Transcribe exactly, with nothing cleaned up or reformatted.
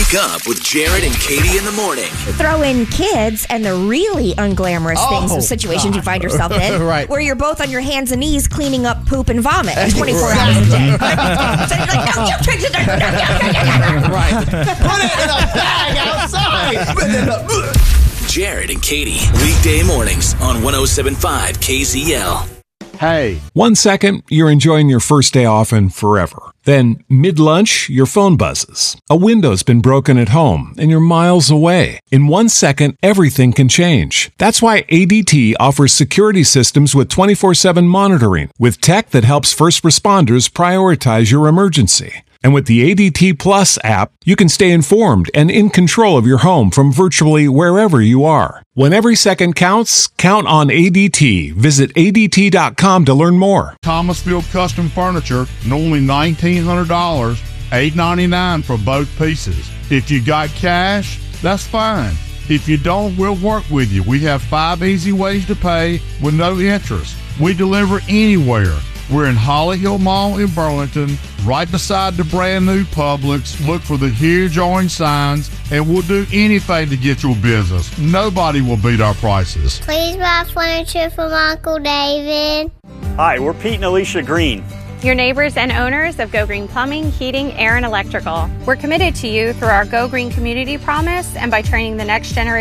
Wake up with Jared and Katie in the morning. Throw in kids and the really unglamorous Oh, things and situations God. you find yourself in. Right. Where you're both on your hands and knees cleaning up poop and vomit twenty-four hours a day. So you're like, no, you take it. No, no, no, no, no. Right. Put it in a bag outside. Jared and Katie, weekday mornings on one oh seven point five K Z L. Hey. One second, you're enjoying your first day off and forever. Then, mid-lunch, your phone buzzes. A window's been broken at home, and you're miles away. In one second, everything can change. That's why A D T offers security systems with twenty-four seven monitoring, with tech that helps first responders prioritize your emergency. And with the A D T Plus app, you can stay informed and in control of your home from virtually wherever you are. When every second counts, count on A D T. Visit A D T dot com to learn more. Thomasville Custom Furniture, and only nineteen hundred dollars, eight ninety-nine for both pieces. If you got cash, that's fine. If you don't, we'll work with you. We have five easy ways to pay with no interest. We deliver anywhere. We're in Holly Hill Mall in Burlington, right beside the brand new Publix. Look for the huge orange signs, and we'll do anything to get your business. Nobody will beat our prices. Please buy furniture from Uncle David. Hi, we're Pete and Alicia Green. Your neighbors and owners of Go Green Plumbing, Heating, Air, and Electrical. We're committed to you through our Go Green Community Promise and by training the next generation